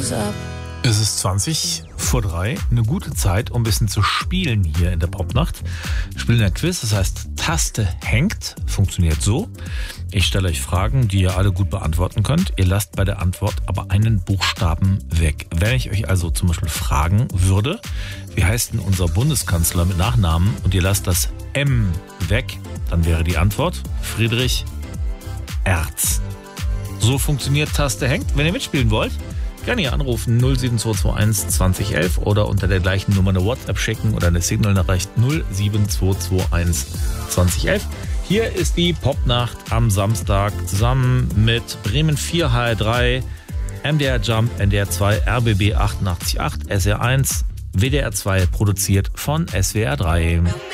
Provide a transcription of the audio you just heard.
Es ist 20 vor 3, eine gute Zeit, um ein bisschen zu spielen hier in der Popnacht. Wir spielen ein Quiz, das heißt Taste hängt, funktioniert so. Ich stelle euch Fragen, die ihr alle gut beantworten könnt. Ihr lasst bei der Antwort aber einen Buchstaben weg. Wenn ich euch also zum Beispiel fragen würde, wie heißt denn unser Bundeskanzler mit Nachnamen und ihr lasst das M weg, dann wäre die Antwort Friedrich Erz. So funktioniert Taste hängt. Wenn ihr mitspielen wollt, gerne hier anrufen 07221 2011 oder unter der gleichen Nummer eine WhatsApp schicken oder eine Signal-Nachricht 07221 2011. Hier ist die Popnacht am Samstag zusammen mit Bremen 4 HR3, MDR Jump, NDR 2, RBB 88.8, SR1, WDR 2, produziert von SWR 3.